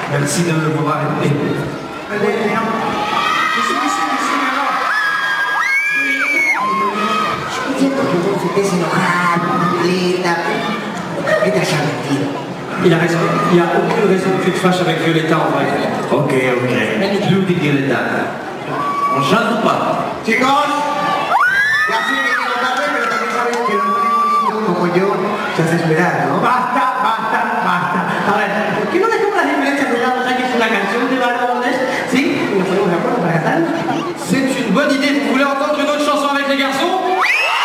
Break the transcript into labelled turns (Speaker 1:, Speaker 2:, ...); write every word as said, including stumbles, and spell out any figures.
Speaker 1: Merci de m'avoir aidé.
Speaker 2: Allez, viens. Je suis ici, ici, alors.
Speaker 3: Yo siento que vos estés enojado, Violeta. ¿Qué te haya mentido?
Speaker 1: Il a raison. Il n'y a aucune raison que tu te fâches avec Violetta en vrai.
Speaker 4: Ok, ok. Club de Violetta. ¿On chante ou pas?
Speaker 3: Chicos, ya sé que llego tarde, pero también sabéis que el hombre bonito como yo se hace esperar, ¿no?